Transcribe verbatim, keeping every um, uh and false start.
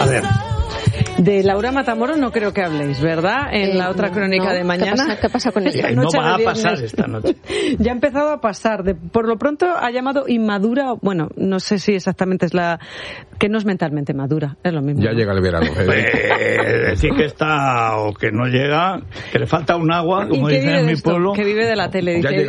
ver. De Laura Matamoros no creo que habléis, ¿verdad? En eh, la otra crónica no. de mañana. ¿Qué pasa, ¿Qué pasa con ella? No va a pasar esta noche. Ya ha empezado a pasar. De, por lo pronto ha llamado inmadura, bueno, no sé si exactamente es la... que no es mentalmente madura, es lo mismo. Ya ¿no? llega el verano. Eh, decir que está o que no llega, que le falta un agua, como dicen en mi pueblo. Que vive de la tele, dice.